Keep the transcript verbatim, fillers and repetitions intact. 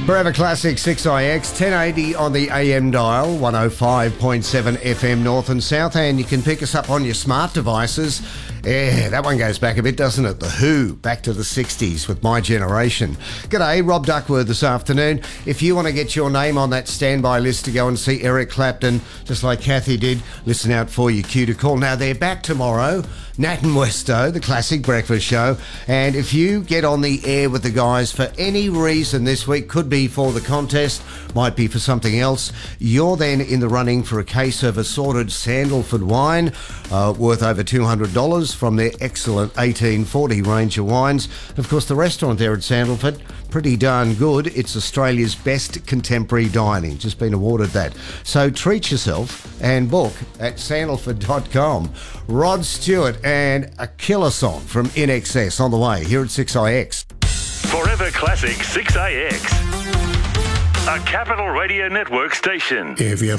Forever Classic six I X, ten eighty on the A M dial, one oh five point seven F M north and south, and you can pick us up on your smart devices. Yeah, that one goes back a bit, doesn't it? The Who, back to the sixties with My Generation. G'day, Rob Duckworth this afternoon. If you want to get your name on that standby list to go and see Eric Clapton, just like Kathy did, listen out for your cue to call. Now, they're back tomorrow, Nat and Westo, the classic breakfast show, and if you get on the air with the guys for any reason this week, could be for the contest, might be for something else, you're then in the running for a case of assorted Sandalford wine, uh, worth over two hundred dollars from their excellent eighteen forty range of wines. Of course, the restaurant there at Sandalford, pretty darn good. It's Australia's best contemporary dining. Just been awarded that. So treat yourself and book at sandalford dot com. Rod Stewart and a killer song from I N X S on the way here at six I X. Forever Classic six I X. A Capital Radio Network station. If you